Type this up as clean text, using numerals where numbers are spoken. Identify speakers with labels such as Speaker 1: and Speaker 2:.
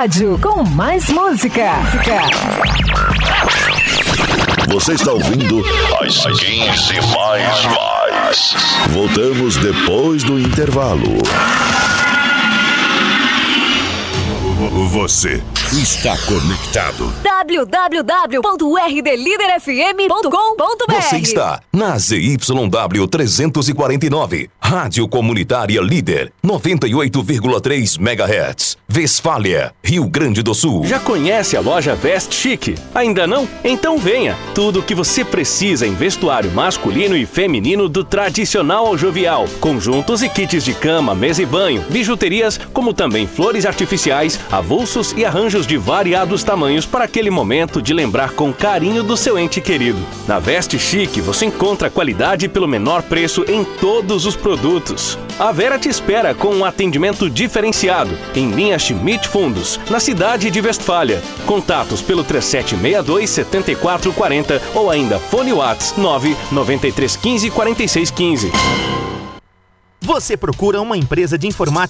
Speaker 1: rádio com mais música.
Speaker 2: Você está ouvindo as 15 mais. Voltamos depois do intervalo. Você está conectado.
Speaker 3: www.rdliderfm.com.br.
Speaker 4: Você está na ZYW 349, Rádio Comunitária Líder, 98,3 MHz, Westfália, Rio Grande do Sul.
Speaker 5: Já conhece a loja Vest Chic? Ainda não? Então venha! Tudo o que você precisa em vestuário masculino e feminino do tradicional ao jovial. Conjuntos e kits de cama, mesa e banho, bijuterias, como também flores artificiais, avulsos e arranjos de variados tamanhos para aquele momento de lembrar com carinho do seu ente querido. Na Vest Chic você encontra qualidade pelo menor preço em todos os produtos. A Vera te espera com um atendimento diferenciado em linha Schmidt Fundos, na cidade de Westfália. Contatos pelo 3762-7440 ou ainda fone Whats 99315-4615.
Speaker 6: Você procura uma empresa de informática